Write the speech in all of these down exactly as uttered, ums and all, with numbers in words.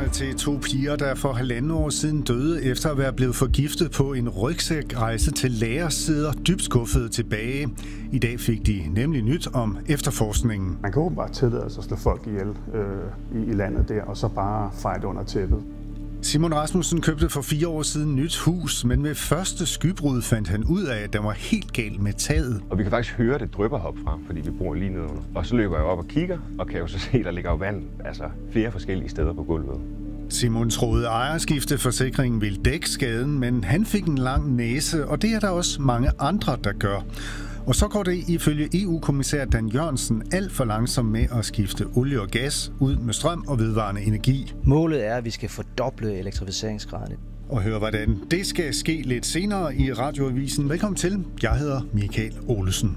forældrene til to piger, der for halvanden år siden døde efter at være blevet forgiftet på en rygsækrejse til Laos, sidder dybt skuffede tilbage. I dag fik de nemlig nyt om efterforskningen. Man kan åbenbart tillade sig at slå folk ihjel øh, i, i landet der, og så bare feje det under tæppet. Simon Rasmussen købte for fire år siden nyt hus, men ved første skybrud fandt han ud af, at der var helt galt med taget. Og vi kan faktisk høre det drypper heroppe fra, fordi vi bor lige nedenunder. Og så løber jeg op og kigger, og kan jo så se, at der ligger jo vand, altså flere forskellige steder på gulvet. Simon troede ejerskifteforsikringen ville dække skaden, men han fik en lang næse, og det er der også mange andre, der gør. Og så går det ifølge E U-kommissær Dan Jørgensen alt for langsomt med at skifte olie og gas ud med strøm og vedvarende energi. Målet er, at vi skal fordoble elektrificeringsgraden. Og høre, hvordan det skal ske lidt senere i Radioavisen. Velkommen til. Jeg hedder Michael Olesen.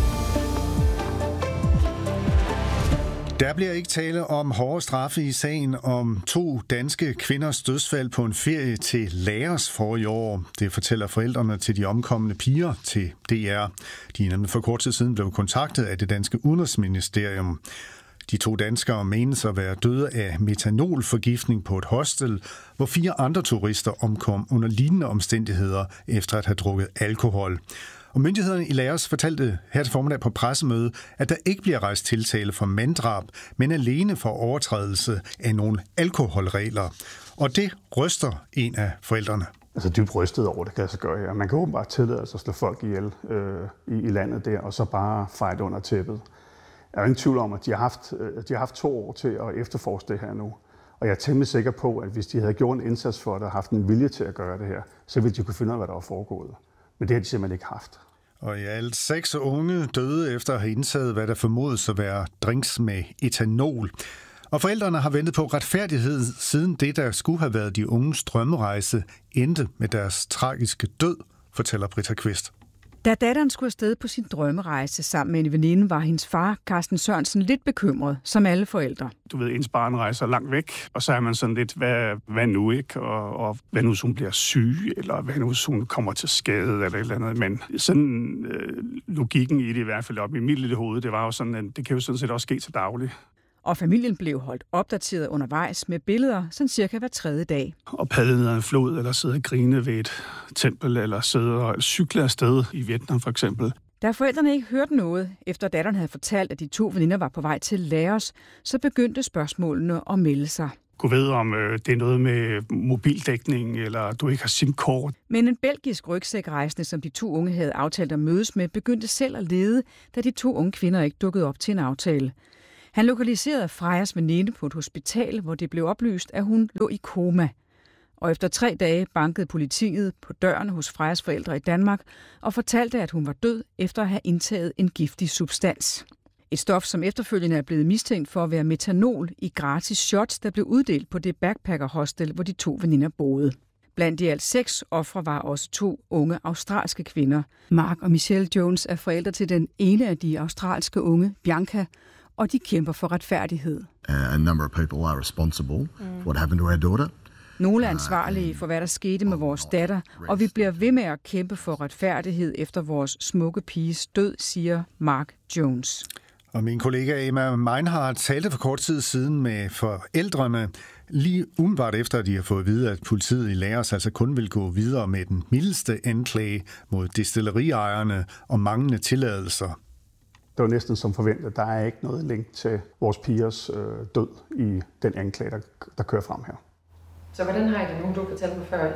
Der bliver ikke tale om hårde straffe i sagen om to danske kvinders dødsfald på en ferie til Laos forrige år. Det fortæller forældrene til de omkomne piger til D R. De er nemlig for kort tid siden blev kontaktet af det danske udenrigsministerium. De to danskere menes at være døde af metanolforgiftning på et hostel, hvor fire andre turister omkom under lignende omstændigheder efter at have drukket alkohol. Og myndighederne i Laos fortalte her til formiddag på pressemøde, at der ikke bliver rejst tiltale for manddrab, men alene for overtrædelse af nogle alkoholregler. Og det ryster en af forældrene. Altså dybt rystet over det, kan jeg så gøre her. Man kan åbenbart tillade sig at slå folk ihjel øh, i, i landet der, og så bare feje det under tæppet. Jeg er ingen tvivl om, at de har, haft, de har haft to år til at efterforske det her nu. Og jeg er temmelig sikker på, at hvis de havde gjort en indsats for det og haft en vilje til at gøre det her, så ville de kunne finde ud af, hvad der var foregået. Men det har de simpelthen ikke haft. Og i alt seks unge døde efter at have indtaget, hvad der formodes at være drinks med etanol. Og forældrene har ventet på retfærdighed siden det, der skulle have været de unges drømmerejse, endte med deres tragiske død, fortæller Britta Kvist. Da datteren skulle afsted på sin drømmerejse sammen med en veninde, var hendes far, Carsten Sørensen, lidt bekymret, som alle forældre. Du ved, ens barn rejser langt væk, og så er man sådan lidt, hvad, hvad nu ikke? Og, og hvad nu, hvis hun bliver syg, eller hvad nu, hvis hun kommer til skade, eller et eller andet. Men sådan øh, logikken i det, i hvert fald op i mit lille hoved, det var jo sådan, at det kan jo sådan set også ske til daglig. Og familien blev holdt opdateret undervejs med billeder, sådan cirka hver tredje dag. Og padle ned ad en flod, eller sidde og grine ved et tempel, eller sidde og cykle afsted i Vietnam for eksempel. Da forældrene ikke hørte noget, efter datteren havde fortalt, at de to veninder var på vej til Laos, så begyndte spørgsmålene at melde sig. Gå ved, om øh, det er noget med mobildækning, eller du ikke har SIM-kort. Men en belgisk rygsækrejsende, som de to unge havde aftalt at mødes med, begyndte selv at lede, da de to unge kvinder ikke dukkede op til en aftale. Han lokaliserede Frejas veninde på et hospital, hvor det blev oplyst, at hun lå i koma. Og efter tre dage bankede politiet på døren hos Frejas forældre i Danmark og fortalte, at hun var død efter at have indtaget en giftig substans. Et stof, som efterfølgende er blevet mistænkt for at være metanol i gratis shots, der blev uddelt på det backpacker-hostel, hvor de to veninder boede. Blandt de alt seks ofre var også to unge australske kvinder. Mark og Michelle Jones er forældre til den ene af de australske unge, Bianca, og de kæmper for retfærdighed. A number of people are responsible for what happened to our daughter. Nogle er ansvarlige for, hvad der skete med vores datter, og vi bliver ved med at kæmpe for retfærdighed efter vores smukke piges død, siger Mark Jones. Og min kollega Emma Meinhardt talte for kort tid siden med forældrene, lige umiddelbart efter, at de har fået at vide, at politiet i Laos altså kun vil gå videre med den mildeste anklage mod destilleriejerne og manglende tilladelser. Det var næsten som forventet. Der er ikke noget link til vores pigers øh, død i den anklage, der, der kører frem her. Så hvordan har I det nu? Du fortalte mig før,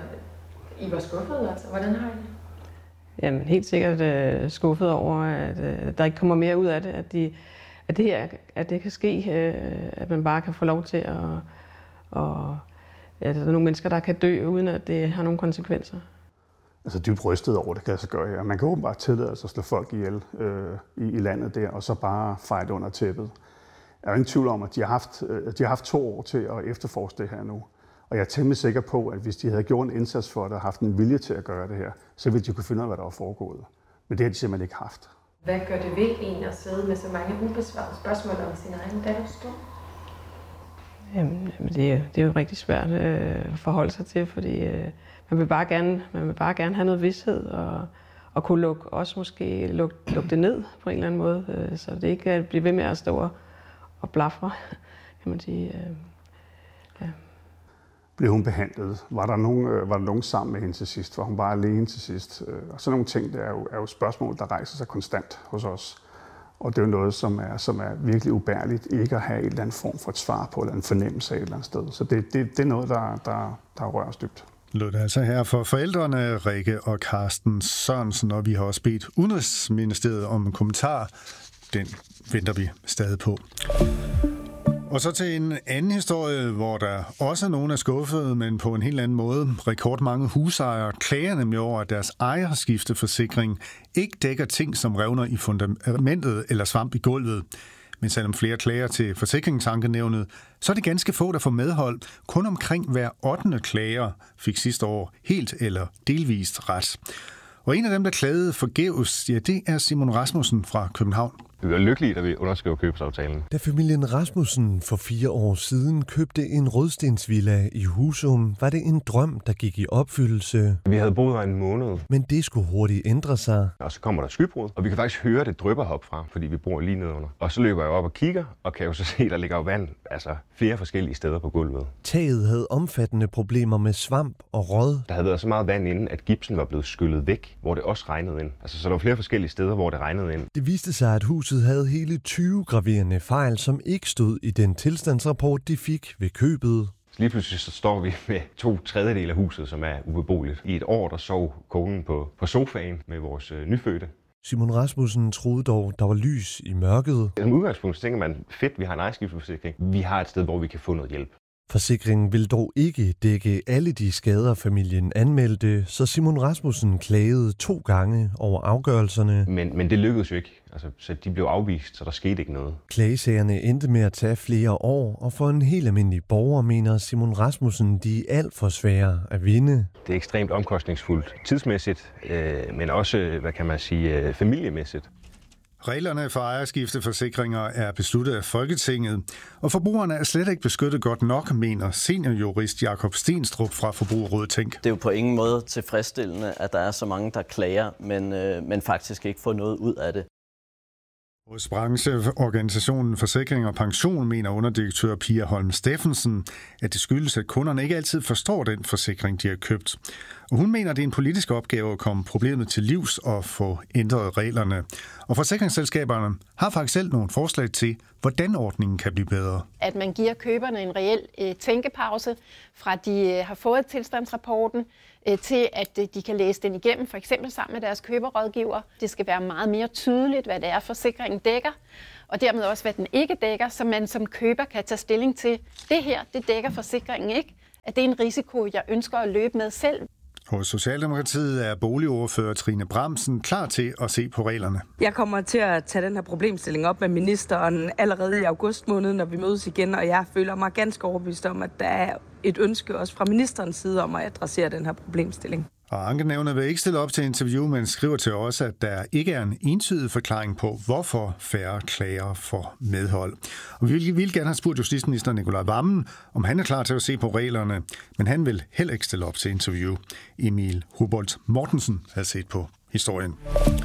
I var skuffet, altså. Hvordan har I det? Jamen, helt sikkert øh, skuffet over, at øh, der ikke kommer mere ud af det. At, de, at det her at det kan ske, øh, at man bare kan få lov til at... Og, at der er nogle mennesker, der kan dø, uden at det har nogle konsekvenser. Altså dybt rystet over det, kan jeg så gøre her. Man kan åbenbart tillade sig at slå folk ihjel øh, i, i landet der, og så bare feje det under tæppet. Jeg er ingen tvivl om, at de har, haft, øh, de har haft to år til at efterforske det her nu. Og jeg er temmelig sikker på, at hvis de havde gjort en indsats for det og haft en vilje til at gøre det her, så ville de kunne finde ud af, hvad der var foregået. Men det har de simpelthen ikke haft. Hvad gør det ved en at sidde med så mange ubesvarede spørgsmål om sin egen datters død? Jamen, det er, det er jo rigtig svært øh, at forholde sig til, fordi øh, man vil bare gerne, man vil bare gerne have noget vished og, og kunne lukke, også måske lukke, lukke det ned på en eller anden måde, øh, så det ikke bliver ved med at stå og, og blafre, kan man sige. Øh, ja. blev hun behandlet? Var der nogen, øh, var der nogen sammen med hende til sidst? Var hun bare alene til sidst? Øh, og sådan nogle ting, det er jo, er jo spørgsmål, der rejser sig konstant hos os. Og det er jo noget, som er, som er virkelig ubærligt, ikke at have en eller anden form for et svar på, eller en fornemmelse af et eller andet sted. Så det, det, det er noget, der, der, der rører os dybt. Lød det altså her for forældrene Rikke og Carsten Sørensen, og vi har også bedt Udenrigsministeriet om en kommentar. Den venter vi stadig på. Og så til en anden historie, hvor der også er nogen er skuffet, men på en helt anden måde. Rekordmange husejere klager nemlig over, at deres ejerskifteforsikring ikke dækker ting som revner i fundamentet eller svamp i gulvet. Men selvom flere klager til Forsikringsankenævnet, så er det ganske få, der får medhold. Kun omkring hver ottende klager fik sidste år helt eller delvist ret. Og en af dem, der klagede forgæves, ja, det er Simon Rasmussen fra København. Vi var lykkelige, da vi underskrev købsaftalen. Da familien Rasmussen for fire år siden købte en rødstensvilla i Husum, var det en drøm, der gik i opfyldelse. Vi havde boet her en måned. Men det skulle hurtigt ændre sig. Og så kommer der skybrud, og vi kan faktisk høre det drypper herop fra, fordi vi bor lige nedenunder. Og så løber jeg op og kigger, og kan jo så se, der ligger jo vand, altså flere forskellige steder på gulvet. Taget havde omfattende problemer med svamp og råd. Der havde været så meget vand inden, at gipsen var blevet skyllet væk, hvor det også regnede ind. Altså så der var flere forskellige steder, hvor det regnede ind. Det viste sig, at huset havde hele tyve graverende fejl, som ikke stod i den tilstandsrapport, de fik ved købet. Lige pludselig så står vi med to tredjedele af huset, som er ubeboeligt. I et år, der sov konen på, på sofaen med vores øh, nyfødte. Simon Rasmussen troede dog, der var lys i mørket. Som udgangspunkt tænker man, fedt, vi har en ejerskifteforsikring. Vi har et sted, hvor vi kan få noget hjælp. Forsikringen vil dog ikke dække alle de skader, familien anmeldte, så Simon Rasmussen klagede to gange over afgørelserne. Men, men det lykkedes jo ikke. Altså, så de blev afvist, så der skete ikke noget. Klagesagerne endte med at tage flere år, og for en helt almindelig borger mener Simon Rasmussen, de er alt for svære at vinde. Det er ekstremt omkostningsfuldt tidsmæssigt, øh, men også, hvad kan man sige, øh, familiemæssigt. Reglerne for ejerskifteforsikringer er besluttet af Folketinget, og forbrugerne er slet ikke beskyttet godt nok, mener seniorjurist Jakob Stenstrup fra Forbrugerrådet Tænk. Det er jo på ingen måde tilfredsstillende, at der er så mange, der klager, men, øh, men faktisk ikke får noget ud af det. Hos brancheorganisationen Forsikring og Pension mener underdirektør Pia Holm Steffensen, at det skyldes, at kunderne ikke altid forstår den forsikring, de har købt. Og hun mener, det er en politisk opgave at komme problemet til livs og få ændret reglerne. Og forsikringsselskaberne har faktisk selv nogle forslag til, hvordan ordningen kan blive bedre. At man giver køberne en reel øh, tænkepause, fra de øh, har fået tilstandsrapporten, øh, til at øh, de kan læse den igennem, for eksempel sammen med deres køberrådgiver. Det skal være meget mere tydeligt, hvad det er, forsikringen dækker, og dermed også, hvad den ikke dækker, så man som køber kan tage stilling til, det her, det dækker forsikringen ikke, at det er en risiko, jeg ønsker at løbe med selv. Hos Socialdemokratiet er boligordfører Trine Bramsen klar til at se på reglerne. Jeg kommer til at tage den her problemstilling op med ministeren allerede i august måned, når vi mødes igen, og jeg føler mig ganske overbevist om, at der er et ønske også fra ministerens side om at adressere den her problemstilling. Og ankenævnet vil ikke stille op til interview, men skriver til os, at der ikke er en entydig forklaring på, hvorfor færre klager får medhold. Og vi vil gerne have spurgt justitsminister Nicolai Wammen, om han er klar til at se på reglerne, men han vil heller ikke stille op til interview. Emil Hubolt Mortensen har set på historien.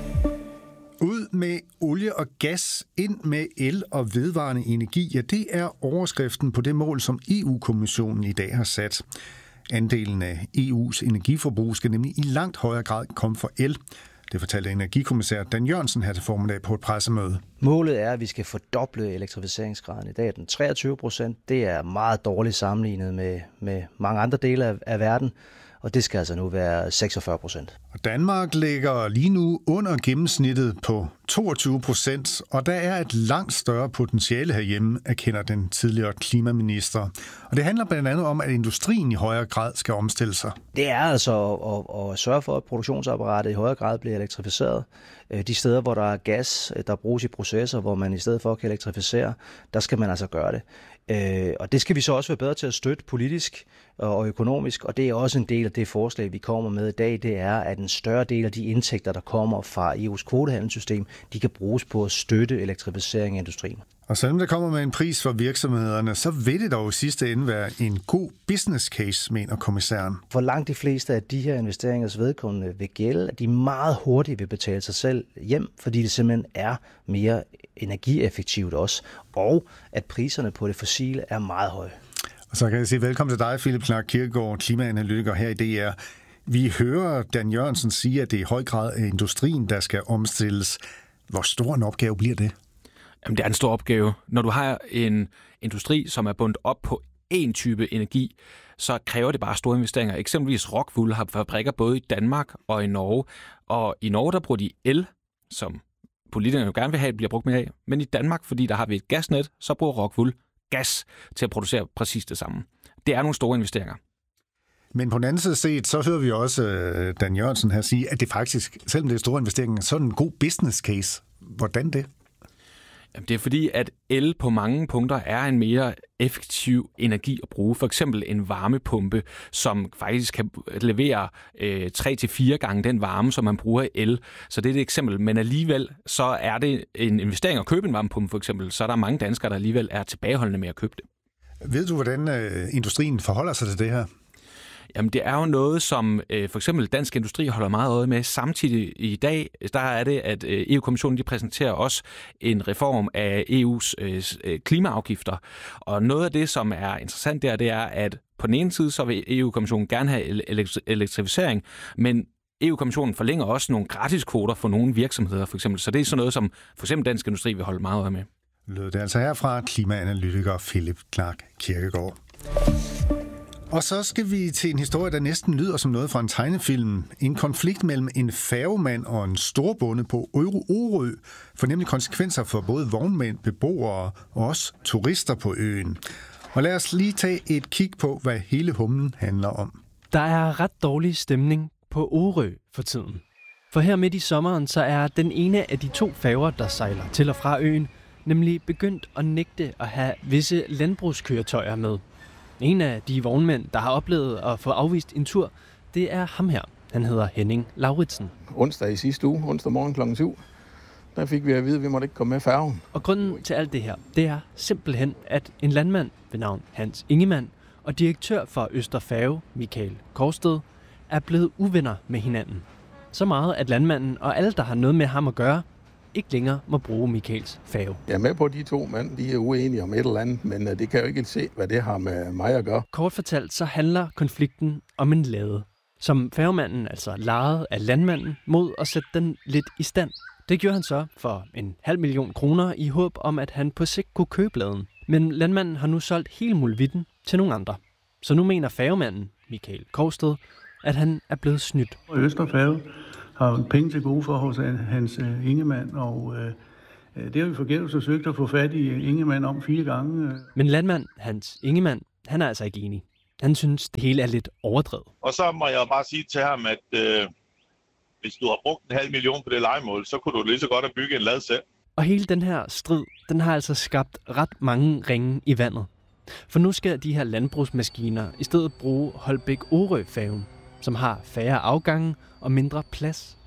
Ud med olie og gas, ind med el og vedvarende energi, ja, det er overskriften på det mål, som E U-kommissionen i dag har sat. Andelen af E U's energiforbrug skal nemlig i langt højere grad komme fra el. Det fortalte energikommissær Dan Jørgensen her til formiddag på et pressemøde. Målet er, at vi skal fordoble elektrificeringsgraden. I dag er den treogtyve procent. Det er meget dårligt sammenlignet med, med mange andre dele af, af verden. Og det skal altså nu være seksogfyrre procent. Danmark ligger lige nu under gennemsnittet på toogtyve procent, og der er et langt større potentiale herhjemme, erkender den tidligere klimaminister. Og det handler blandt andet om, at industrien i højere grad skal omstille sig. Det er altså at, at, at sørge for, at produktionsapparatet i højere grad bliver elektrificeret. De steder, hvor der er gas, der bruges i processer, hvor man i stedet for kan elektrificere, der skal man altså gøre det. Og det skal vi så også være bedre til at støtte politisk og økonomisk, og det er også en del af det forslag, vi kommer med i dag, det er, at en større del af de indtægter, der kommer fra E U's kvotehandelssystem, de kan bruges på at støtte elektrificering af industrien. Og selvom det kommer med en pris for virksomhederne, så vil det dog i sidste ende være en god business case, mener kommissæren. For langt de fleste af de her investeringers vedkommende vil gælde, at de meget hurtigt vil betale sig selv hjem, fordi det simpelthen er mere energieffektivt også, og at priserne på det fossile er meget høje. Og så kan jeg sige velkommen til dig, Philip Clark Kirkegaard, klimaanalytiker her i D R. Vi hører Dan Jørgensen sige, at det i høj grad er industrien, der skal omstilles. Hvor stor en opgave bliver det? Jamen, det er en stor opgave. Når du har en industri, som er bundet op på én type energi, så kræver det bare store investeringer. Eksempelvis Rockwool har fabrikker både i Danmark og i Norge. Og i Norge, der bruger de el, som politikerne jo gerne vil have, bliver brugt mere af. Men i Danmark, fordi der har vi et gasnet, så bruger Rockwool gas til at producere præcis det samme. Det er nogle store investeringer. Men på den anden side set, så hører vi også Dan Jørgensen her sige, at det faktisk, selvom det er store investeringer, så er det en god business case. Hvordan det? Jamen, det er fordi, at el på mange punkter er en mere effektiv energi at bruge. For eksempel en varmepumpe, som faktisk kan levere øh, tre til fire gange den varme, som man bruger i el. Så det er et eksempel. Men alligevel, så er det en investering at købe en varmepumpe, for eksempel. Så er der mange danskere, der alligevel er tilbageholdende med at købe det. Ved du, hvordan øh, industrien forholder sig til det her? Jamen, det er jo noget, som øh, for eksempel Dansk Industri holder meget øje med. Samtidig i dag, der er det, at øh, E U-kommissionen de præsenterer også en reform af E U's øh, klimaafgifter. Og noget af det, som er interessant der, det er, at på den ene side, så vil E U-kommissionen gerne have elektrificering, men E U-kommissionen forlænger også nogle gratiskvoter for nogle virksomheder, for eksempel. Så det er sådan noget, som for eksempel Dansk Industri vil holde meget øje med. Lød det altså herfra klimaanalytiker Philip Clark Kirkegaard. Og så skal vi til en historie, der næsten lyder som noget fra en tegnefilm. En konflikt mellem en færgemand og en storbonde på Orø får nemlig konsekvenser for både vognmænd, beboere og også turister på øen. Og lad os lige tage et kig på, hvad hele humlen handler om. Der er ret dårlig stemning på Orø for tiden. For her midt i sommeren, så er den ene af de to færger, der sejler til og fra øen, nemlig begyndt at nægte at have visse landbrugskøretøjer med. En af de vognmænd, der har oplevet at få afvist en tur, det er ham her. Han hedder Henning Lauritsen. Onsdag i sidste uge, onsdag morgen klokken syv, der fik vi at vide, at vi måtte ikke komme med færgen. Og grunden til alt det her, det er simpelthen, at en landmand ved navn Hans Ingemann og direktør for Østerfærge, Michael Korsted, er blevet uvenner med hinanden. Så meget, at landmanden og alle, der har noget med ham at gøre, ikke længere må bruge Michaels færge. Jeg er med på, at de to mænd de er uenige om et eller andet, men det kan jo ikke se, hvad det har med mig at gøre. Kort fortalt, så handler konflikten om en lade, som færgemanden altså lejede af landmanden mod at sætte den lidt i stand. Det gjorde han så for en halv million kroner i håb om, at han på sigt kunne købe laden. Men landmanden har nu solgt hele muligheden til nogle andre. Så nu mener færgemanden, Michael Korsted, at han er blevet snydt. Østerfærge har penge til gode for hos Hans Ingemann, og øh, det har vi forgæves forsøgt at få fat i Ingemann om fire gange. Men landmand Hans Ingemann, han er altså ikke enig. Han synes, det hele er lidt overdrevet. Og så må jeg bare sige til ham, at øh, hvis du har brugt en halv million på det lejemål, så kunne du lige så godt have bygget en lad selv. Og hele den her strid, den har altså skabt ret mange ringe i vandet. For nu skal de her landbrugsmaskiner i stedet bruge Holbæk-Orø-færgen, som har færre afgange og mindre plads.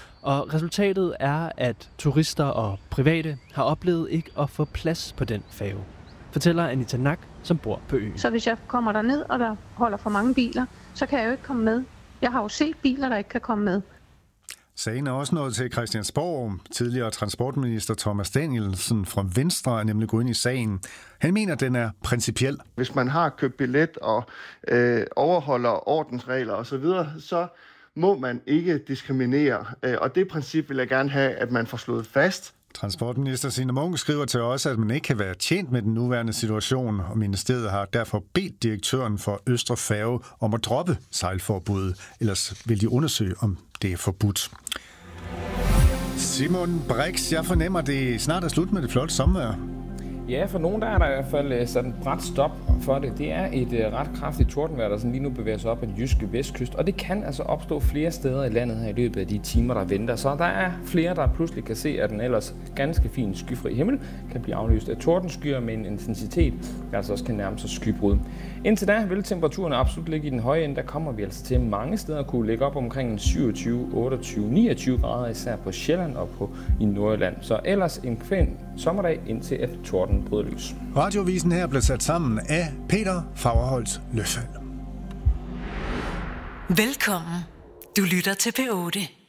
Og resultatet er, at turister og private har oplevet ikke at få plads på den færge, fortæller Anita Nak, som bor på øen. Så hvis jeg kommer derned, og der holder for mange biler, så kan jeg jo ikke komme med. Jeg har jo set biler, der ikke kan komme med. Sagen er også nået til Christiansborg. Tidligere transportminister Thomas Danielsen fra Venstre er nemlig gået ind i sagen. Han mener, at den er principiel. Hvis man har købt billet og øh, overholder ordensregler osv., så, så må man ikke diskriminere. Og det princip vil jeg gerne have, at man får slået fast. Transportminister Signe Munk skriver til os, at man ikke kan være tjent med den nuværende situation, og ministeriet har derfor bedt direktøren for Østre Færge om at droppe sejlforbuddet. Ellers vil de undersøge, om det er forbudt. Simon Brix, jeg fornemmer, det snart er slut med det flotte sommervejr. Ja, for nogen der er der i hvert fald sat en bræt stop for det. Det er et uh, ret kraftigt tordenvejr, der sådan lige nu bevæger sig op ad den jyske vestkyst, og det kan altså opstå flere steder i landet her i løbet af de timer, der venter. Så der er flere, der pludselig kan se, at den ellers ganske fin skyfri himmel kan blive afløst af tordenskyer med en intensitet, der altså også kan nærme sig skybrud. Indtil da vil temperaturen absolut ligge i den høje ende. Der kommer vi altså til mange steder at kunne ligge op omkring syvogtyve, otteogtyve, niogtyve grader, især på Sjælland og på i Nordjylland. Så ellers en kvæn sommerdag indtil at torden bryder løs. Radiovisen her blev sat sammen af Peter Fagerholz Løffel. Velkommen. Du lytter til P otte.